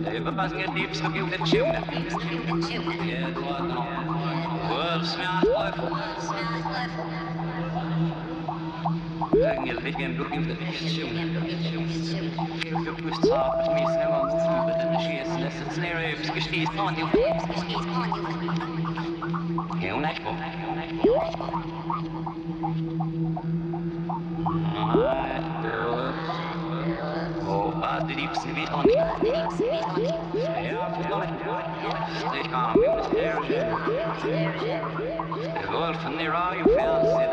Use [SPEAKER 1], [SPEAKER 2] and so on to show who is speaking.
[SPEAKER 1] Was mir liebst, du gibst den Schirm. Ja, du hast noch. Was mir läuft. Mir liegen, du gibst den Schirm. Du bist zart, mir ist immer gut, mit den Schießen, das ist näher, bis gestehst von dir. Ja, und ich oh, was die liebsten wie Toni. Ja, ich kam im Mysterium. Der Wolf von der Radio-Fernsehen.